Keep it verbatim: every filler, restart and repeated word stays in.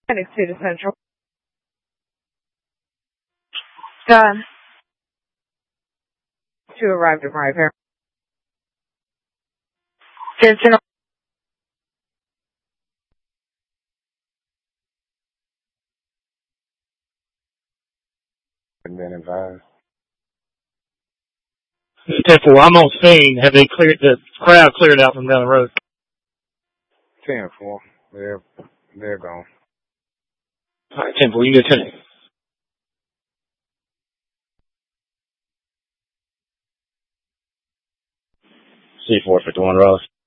ninety-two to Central. Done. Two arrived at right here. Attention. Been advised. Temple, I'm on scene. Have they cleared the crowd cleared out from down the road? ten four. They're, they're gone. All right, Temple, you can go ten. C four fifty-one Ross.